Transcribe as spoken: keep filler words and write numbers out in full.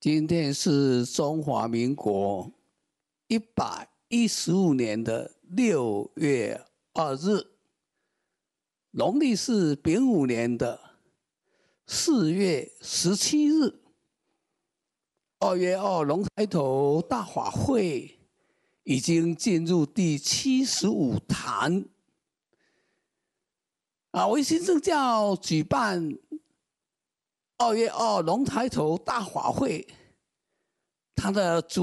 今天是中华民国一百一十五年的六月二日，农历是丙午年的四月十七日。二月二龙抬头大法会已经进入第七十五坛。啊，维新政教举办二月二龙抬头大法会，它的主